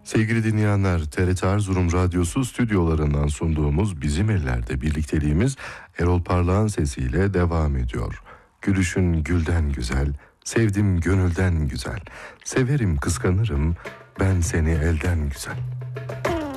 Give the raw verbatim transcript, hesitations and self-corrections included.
Sevgili dinleyenler, T R T Erzurum Radyosu stüdyolarından sunduğumuz Bizim Ellerde birlikteliğimiz Erol Parlak'ın sesiyle devam ediyor. Gülüşün gülden güzel, sevdim gönülden güzel, severim kıskanırım, ben seni elden güzel.